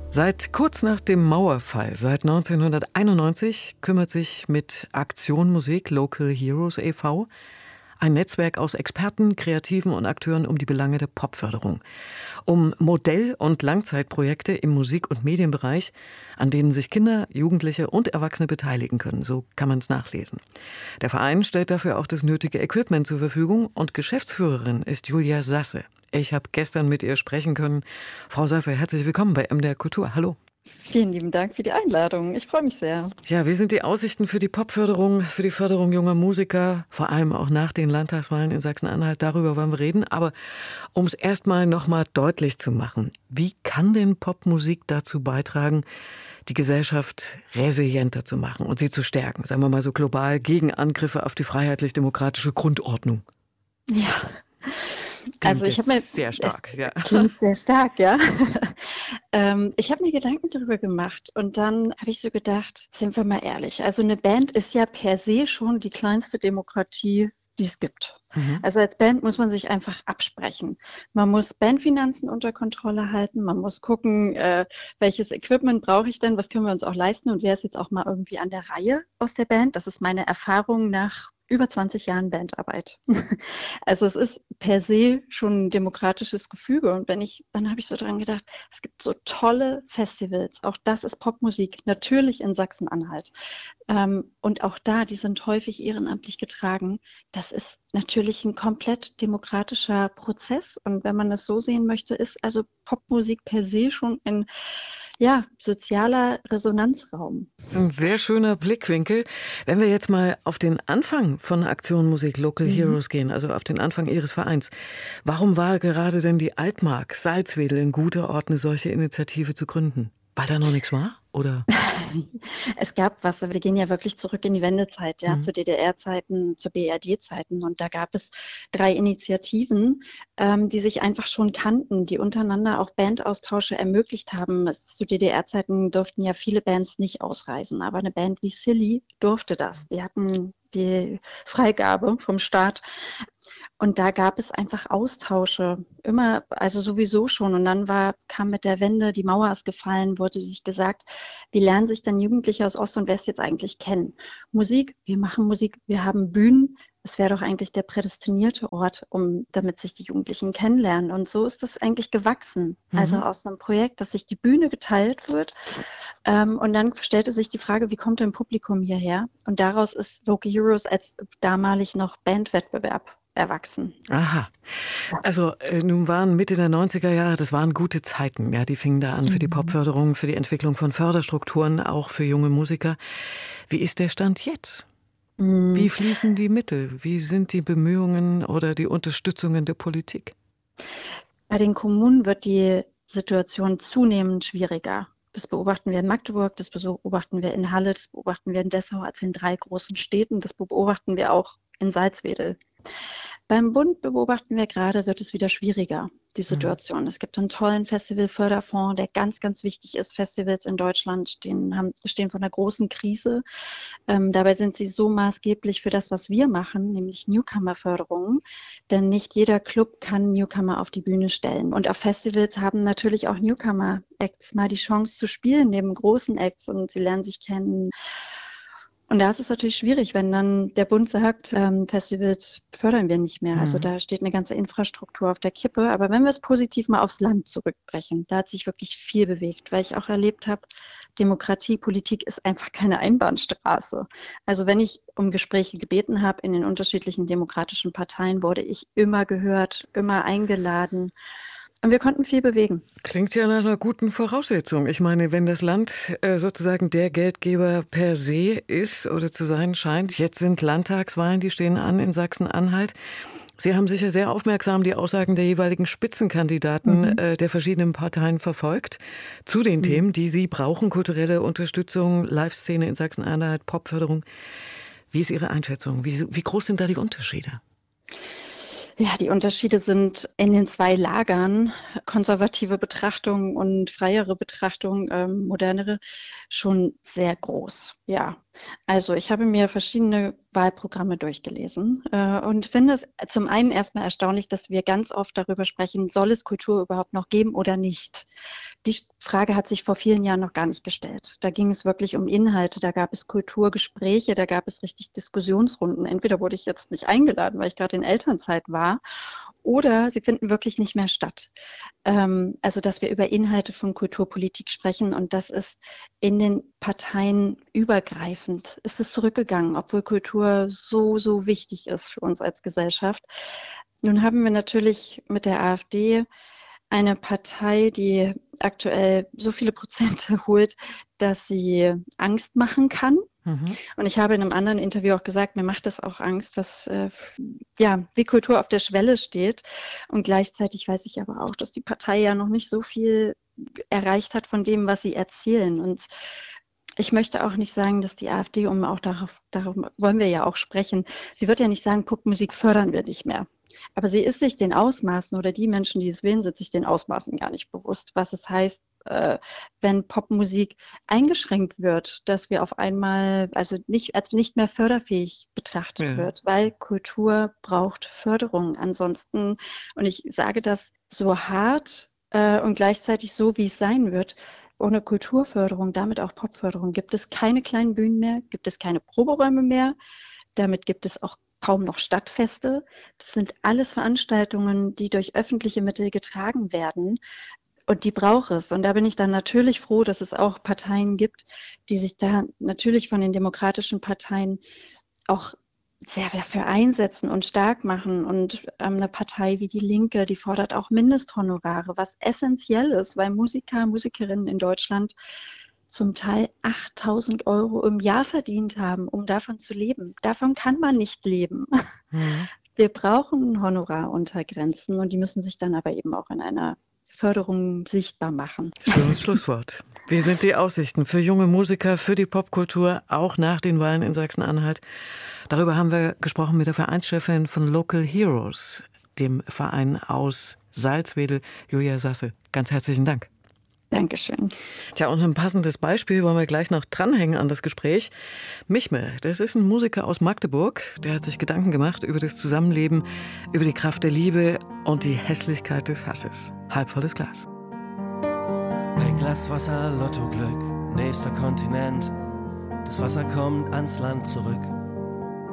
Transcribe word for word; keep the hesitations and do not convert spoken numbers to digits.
Seit kurz nach dem Mauerfall, seit neunzehnhunderteinundneunzig, kümmert sich mit Aktion Musik Local Heroes e V ein Netzwerk aus Experten, Kreativen und Akteuren um die Belange der Popförderung. Um Modell- und Langzeitprojekte im Musik- und Medienbereich, an denen sich Kinder, Jugendliche und Erwachsene beteiligen können. So kann man es nachlesen. Der Verein stellt dafür auch das nötige Equipment zur Verfügung und Geschäftsführerin ist Julia Sasse. Ich habe gestern mit ihr sprechen können. Frau Sasse, herzlich willkommen bei M D R Kultur. Hallo. Vielen lieben Dank für die Einladung. Ich freue mich sehr. Ja, wie sind die Aussichten für die Popförderung, für die Förderung junger Musiker, vor allem auch nach den Landtagswahlen in Sachsen-Anhalt? Darüber wollen wir reden. Aber um es erstmal nochmal deutlich zu machen, wie kann denn Popmusik dazu beitragen, die Gesellschaft resilienter zu machen und sie zu stärken? Sagen wir mal so global gegen Angriffe auf die freiheitlich-demokratische Grundordnung. Ja. Klingt Also ich habe mir sehr stark, ja. Klingt sehr stark, ja. ähm, ich habe mir Gedanken darüber gemacht und dann habe ich so gedacht, sind wir mal ehrlich, also eine Band ist ja per se schon die kleinste Demokratie, die es gibt. Mhm. Also als Band muss man sich einfach absprechen. Man muss Bandfinanzen unter Kontrolle halten, man muss gucken, äh, welches Equipment brauche ich denn, was können wir uns auch leisten und wer ist jetzt auch mal irgendwie an der Reihe aus der Band. Das ist meine Erfahrung nach über zwanzig Jahren Bandarbeit. Also es ist per se schon ein demokratisches Gefüge. Und wenn ich, dann habe ich so dran gedacht, es gibt so tolle Festivals. Auch das ist Popmusik, natürlich in Sachsen-Anhalt. Ähm, und auch da, die sind häufig ehrenamtlich getragen. Das ist natürlich ein komplett demokratischer Prozess. Und wenn man das so sehen möchte, ist also Popmusik per se schon ein ja, sozialer Resonanzraum. Das ist ein sehr schöner Blickwinkel. Wenn wir jetzt mal auf den Anfang von Aktion Musik Local mhm. Heroes gehen, also auf den Anfang Ihres Vereins. Warum war gerade denn die Altmark, Salzwedel ein guter Ort, eine solche Initiative zu gründen? Weil da noch nichts war, oder? Es gab was, wir gehen ja wirklich zurück in die Wendezeit, ja, mhm. zu D D R-Zeiten, zu B R D-Zeiten. Und da gab es drei Initiativen, ähm, die sich einfach schon kannten, die untereinander auch Bandaustausche ermöglicht haben. Es, zu D D R-Zeiten durften ja viele Bands nicht ausreisen, aber eine Band wie Silly durfte das. Die hatten die Freigabe vom Staat. Und da gab es einfach Austausche, immer, also sowieso schon. Und dann war, kam mit der Wende, die Mauer ist gefallen, wurde sich gesagt, wie lernen sich dann Jugendliche aus Ost und West jetzt eigentlich kennen? Musik, wir machen Musik, wir haben Bühnen. Es wäre doch eigentlich der prädestinierte Ort, um, damit sich die Jugendlichen kennenlernen. Und so ist das eigentlich gewachsen. Mhm. Also aus einem Projekt, dass sich die Bühne geteilt wird. Ähm, und dann stellte sich die Frage, wie kommt denn Publikum hierher? Und daraus ist Local Heroes als damalig noch Bandwettbewerb erwachsen. Aha. Also äh, nun waren Mitte der neunziger Jahre, das waren gute Zeiten. Ja, die fingen da an für die Popförderung, für die Entwicklung von Förderstrukturen, auch für junge Musiker. Wie ist der Stand jetzt? Mhm. Wie fließen die Mittel? Wie sind die Bemühungen oder die Unterstützungen der Politik? Bei den Kommunen wird die Situation zunehmend schwieriger. Das beobachten wir in Magdeburg, das beobachten wir in Halle, das beobachten wir in Dessau, als in drei großen Städten. Das beobachten wir auch in Salzwedel. Beim Bund beobachten wir gerade, wird es wieder schwieriger, die Situation. Mhm. Es gibt einen tollen Festivalförderfonds, der ganz, ganz wichtig ist. Festivals in Deutschland stehen, haben, stehen vor einer großen Krise. Ähm, dabei sind sie so maßgeblich für das, was wir machen, nämlich Newcomer-Förderung. Denn nicht jeder Club kann Newcomer auf die Bühne stellen. Und auf Festivals haben natürlich auch Newcomer-Acts mal die Chance zu spielen, neben großen Acts. Und sie lernen sich kennen. Und da ist es natürlich schwierig, wenn dann der Bund sagt, ähm, Festivals fördern wir nicht mehr. Mhm. Also da steht eine ganze Infrastruktur auf der Kippe. Aber wenn wir es positiv mal aufs Land zurückbrechen, da hat sich wirklich viel bewegt, weil ich auch erlebt habe, Demokratie, Politik ist einfach keine Einbahnstraße. Also wenn ich um Gespräche gebeten habe in den unterschiedlichen demokratischen Parteien, wurde ich immer gehört, immer eingeladen. Und wir konnten viel bewegen. Klingt ja nach einer guten Voraussetzung. Ich meine, wenn das Land äh, sozusagen der Geldgeber per se ist oder zu sein scheint, jetzt sind Landtagswahlen, die stehen an in Sachsen-Anhalt. Sie haben sicher sehr aufmerksam die Aussagen der jeweiligen Spitzenkandidaten mhm. äh, der verschiedenen Parteien verfolgt zu den mhm. Themen, die Sie brauchen, kulturelle Unterstützung, Live-Szene in Sachsen-Anhalt, Popförderung. Wie ist Ihre Einschätzung? Wie, wie groß sind da die Unterschiede? Ja, die Unterschiede sind in den zwei Lagern, konservative Betrachtung und freiere Betrachtung, ähm, modernere, schon sehr groß. Ja, Also ich habe mir verschiedene Wahlprogramme durchgelesen äh, und finde es zum einen erstmal erstaunlich, dass wir ganz oft darüber sprechen, soll es Kultur überhaupt noch geben oder nicht? Die Frage hat sich vor vielen Jahren noch gar nicht gestellt. Da ging es wirklich um Inhalte, da gab es Kulturgespräche, da gab es richtig Diskussionsrunden. Entweder wurde ich jetzt nicht eingeladen, weil ich gerade in Elternzeit war, oder sie finden wirklich nicht mehr statt. Ähm, also dass wir über Inhalte von Kulturpolitik sprechen, und das ist in den Parteien übergreifend. Ist es zurückgegangen, obwohl Kultur so, so wichtig ist für uns als Gesellschaft. Nun haben wir natürlich mit der AfD eine Partei, die aktuell so viele Prozente holt, dass sie Angst machen kann. Mhm. Und ich habe in einem anderen Interview auch gesagt, mir macht das auch Angst, was äh, ja, wie Kultur auf der Schwelle steht. Und gleichzeitig weiß ich aber auch, dass die Partei ja noch nicht so viel erreicht hat von dem, was sie erzählen. Und ich möchte auch nicht sagen, dass die AfD, um auch darauf, darauf wollen wir ja auch sprechen, sie wird ja nicht sagen, Popmusik fördern wir nicht mehr. Aber sie ist sich den Ausmaßen, oder die Menschen, die es wählen, sind sich den Ausmaßen gar nicht bewusst, was es heißt, äh, wenn Popmusik eingeschränkt wird, dass wir auf einmal also nicht als nicht mehr förderfähig betrachtet ja. wird, weil Kultur braucht Förderung. Ansonsten, und ich sage das so hart äh, und gleichzeitig so, wie es sein wird, ohne Kulturförderung, damit auch Popförderung, gibt es keine kleinen Bühnen mehr, gibt es keine Proberäume mehr, damit gibt es auch kaum noch Stadtfeste. Das sind alles Veranstaltungen, die durch öffentliche Mittel getragen werden, und die braucht es. Und da bin ich dann natürlich froh, dass es auch Parteien gibt, die sich da natürlich von den demokratischen Parteien auch sehr dafür einsetzen und stark machen. Und ähm, eine Partei wie die Linke, die fordert auch Mindesthonorare, was essentiell ist, weil Musiker, Musikerinnen in Deutschland zum Teil achttausend Euro im Jahr verdient haben, um davon zu leben. Davon kann man nicht leben. Mhm. Wir brauchen Honoraruntergrenzen, und die müssen sich dann aber eben auch in einer Förderung sichtbar machen. Schönes Schlusswort. Wie sind die Aussichten für junge Musiker, für die Popkultur, auch nach den Wahlen in Sachsen-Anhalt? Darüber haben wir gesprochen mit der Vereinschefin von Local Heroes, dem Verein aus Salzwedel, Julia Sasse. Ganz herzlichen Dank. Dankeschön. Tja, und ein passendes Beispiel wollen wir gleich noch dranhängen an das Gespräch. Michme, das ist ein Musiker aus Magdeburg, der hat sich Gedanken gemacht über das Zusammenleben, über die Kraft der Liebe und die Hässlichkeit des Hasses. Halbvolles Glas. Ein Glas Wasser, Lottoglück, nächster Kontinent. Das Wasser kommt ans Land zurück.